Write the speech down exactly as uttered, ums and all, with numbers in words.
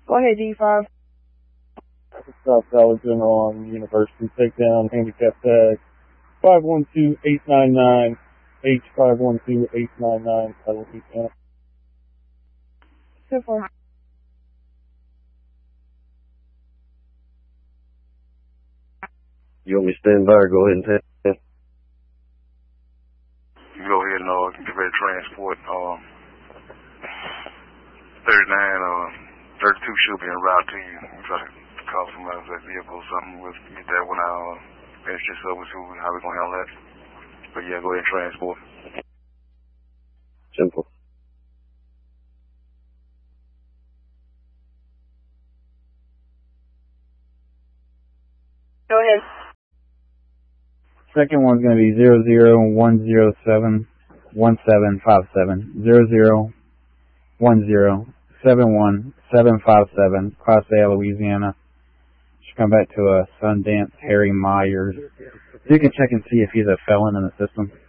Go ahead, D five. South Dollar General on University. Take down handicap tag five one two eight nine nine H five one two eight nine nine. Title Lieutenant. So far. You want me to stand by or go ahead and test? You go ahead and uh, get ready to transport. Um, thirty-nine, uh, thirty-two should be en route to you. We try to call somebody with that vehicle or something. We'll get that when I uh, finish this up. We'll see how we're going to handle that. But yeah, go ahead and transport. Simple. Go ahead. Second one's going to be zero zero one zero seven one seven five seven. zero zero one zero seven one seven five seven, Classe, Louisiana. Should come back to a Sundance Harry Myers. You can check and see if he's a felon in the system.